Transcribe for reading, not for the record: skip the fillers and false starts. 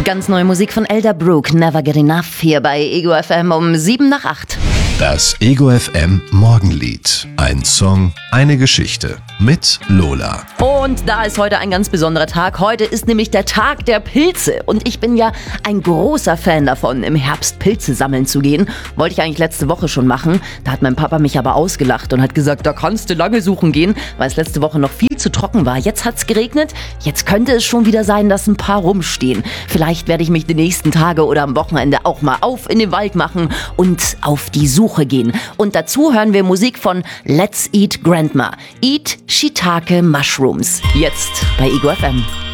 Ganz neue Musik von Elderbrook, Never Get Enough, hier bei Ego FM um 7:08. Das Ego FM Morgenlied. Ein Song, eine Geschichte mit Lola. Und da ist heute ein ganz besonderer Tag. Heute ist nämlich der Tag der Pilze. Und ich bin ja ein großer Fan davon, im Herbst Pilze sammeln zu gehen. Wollte ich eigentlich letzte Woche schon machen. Da hat mein Papa mich aber ausgelacht und hat gesagt, da kannst du lange suchen gehen, weil es letzte Woche noch viel zu trocken war. Jetzt hat's geregnet. Jetzt könnte es schon wieder sein, dass ein paar rumstehen. Vielleicht werde ich mich die nächsten Tage oder am Wochenende auch mal auf in den Wald machen und auf die Suche gehen. Und dazu hören wir Musik von Let's Eat Grandma. Eat Shiitake Mushrooms. Jetzt bei Ego FM.